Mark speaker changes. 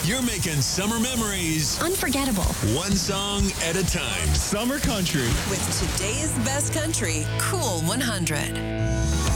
Speaker 1: You're making summer memories
Speaker 2: Unforgettable.
Speaker 1: one song at a time.
Speaker 3: Summer Country.
Speaker 4: With today's best country, Cool 100.